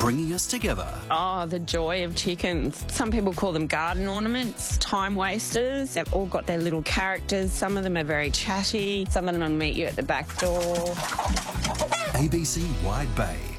bringing us together. Oh, the joy of chickens. Some people call them garden ornaments, time wasters. They've all got their little characters. Some of them are very chatty. Some of them will meet you at the back door. ABC Wide Bay.